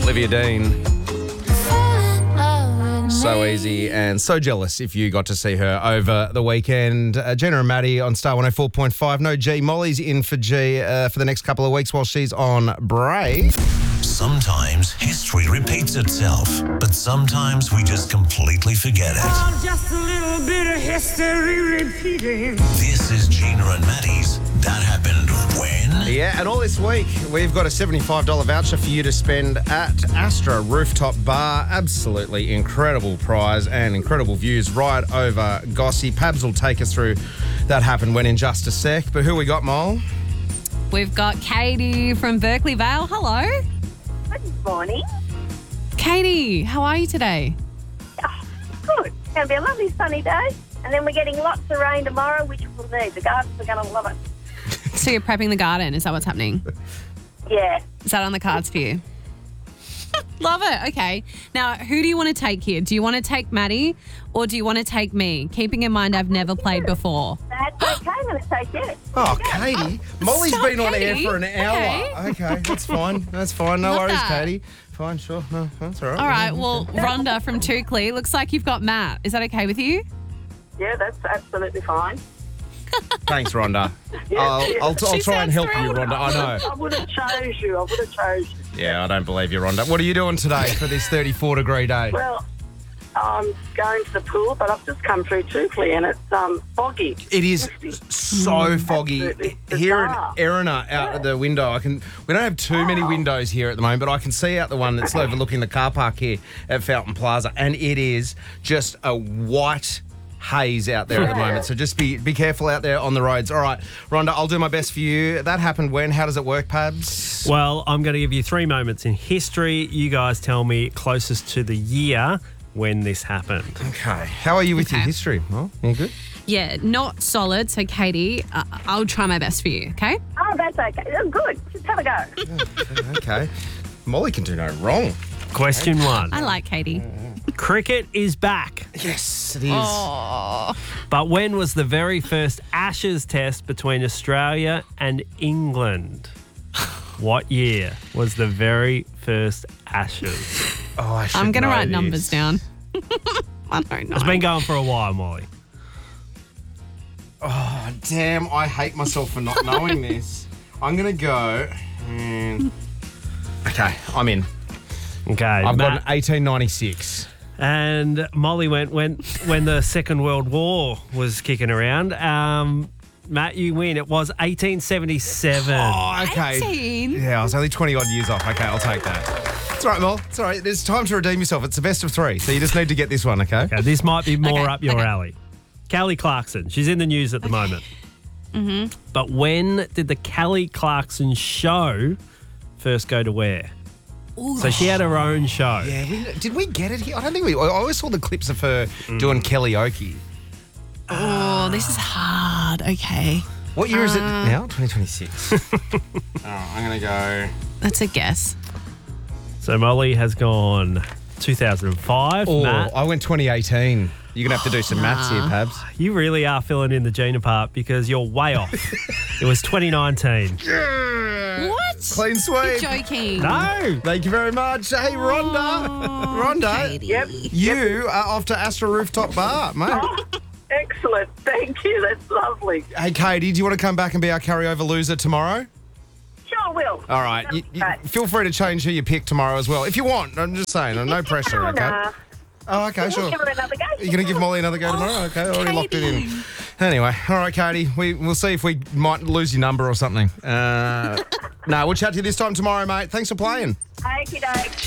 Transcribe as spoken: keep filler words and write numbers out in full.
Olivia Dean. So easy and so jealous if you got to see her over the weekend. Uh, Jenna and Maddie on Star one oh four point five. No G. Molly's in for G uh, for the next couple of weeks while she's on break. Sometimes history repeats itself, but sometimes we just completely forget it. Oh, just a little bit of history repeating. This is Gina and Maddie's That Happened When. Yeah, and all this week we've got a seventy-five dollars voucher for you to spend at Astra Rooftop Bar. Absolutely incredible prize and incredible views right over Gossy. Pabs will take us through That Happened When in just a sec. But who we got, Mole? We've got Katie from Berkeley Vale. Hello. Good morning. Katie, how are you today? Oh, good. It's going to be a lovely sunny day. And then we're getting lots of rain tomorrow, which we'll need. The gardens are going to love it. So you're prepping the garden. Is that what's happening? Yeah. Is that on the cards for you? Love it. Okay. Now, who do you want to take here? Do you want to take Maddie or do you want to take me? Keeping in mind I've never played before. That's okay. I'm going to take it. Oh, Okay. Katie. Molly's Stop, been on air Katie. for an hour. Okay. Okay, that's fine. That's fine. No Love worries, that. Katie. Fine, sure. No, that's all right. All right. Well, Rhonda from Toukley. Looks like you've got Matt. Is that okay with you? Yeah, that's absolutely fine. Thanks, Rhonda. Yeah, I'll, yeah. I'll, I'll She try and sounds help you, thrilled. Rhonda. I know. I would have chose you. I would have chose you. Yeah, I don't believe you, Rhonda. What are you doing today for this thirty-four degree day? Well, I'm going to the pool, but I've just come through Toukley and it's um, foggy. It is so foggy. Absolutely Here in bizarre. Erina, out of the window, I can. We don't have too many windows here at the moment, but I can see out the one that's overlooking the car park here at Fountain Plaza, and it is just a white haze out there at the moment. So just be be careful out there on the roads. All right, Rhonda, I'll do my best for you. That happened when? How does it work, Pabs? Well, I'm going to give you three moments in history. You guys tell me closest to the year when this happened. Okay. How are you with your Okay. history? Well, you good? Yeah, not solid. So, Katie, uh, I'll try my best for you, okay? Oh, that's okay. Oh, good. Just have a go. Okay. Molly can do no wrong. Question one. I like Katie. Cricket is back. Yes, it is. Oh. But when was the very first Ashes test between Australia and England? What year was the very first Ashes? Oh, I should I'm going to know write this. numbers down. I don't know. It's been going for a while, Molly. Oh, damn, I hate myself for not knowing this. I'm going to go. mm, Okay, I'm in. Okay, I've got Matt, an eighteen ninety-six. and Molly went when when the Second World War was kicking around. Um, Matt, you win. It was eighteen seventy-seven. Oh, okay. eighteen? Yeah, I was only twenty odd years off. Okay, I'll take that. It's all right, Mol. It's all right. There's time to redeem yourself. It's the best of three, so you just need to get this one, okay? Okay, this might be more Okay, up your okay. alley. Kelly Clarkson. She's in the news at the moment. Mm-hmm. But when did the Kelly Clarkson show first go to air? So she had her own show. Yeah, we, did we get it here? I don't think we. I always saw the clips of her doing karaoke. Oh, this is hard. Okay. What year is it Uh, now? twenty twenty-six. Oh, I'm going to go. That's a guess. So Molly has gone two thousand five. Oh, Matt, I went twenty eighteen. You're going to have to do some maths here, Pabs. you really are filling in the Gina part because you're way off. It was twenty nineteen. What? Clean sweep. You're joking. No. Thank you very much. Hey, Rhonda. Rhonda, Katie. Yep. you are off to Astra Rooftop Bar, mate. Excellent. Thank you. That's lovely. Hey, Katie, do you want to come back and be our carryover loser tomorrow? Sure will. All right. You, you, Right. feel free to change who you pick tomorrow as well. If you want. I'm just saying. No pressure, Oh, okay? nah. Oh, okay, We'll sure. give it another go. You're going to give Molly another go tomorrow? Okay, already locked it in. Anyway, all right, Katie, we, we'll see if we might lose your number or something. Uh, no, we'll chat to you this time tomorrow, mate. Thanks for playing. Okey doke.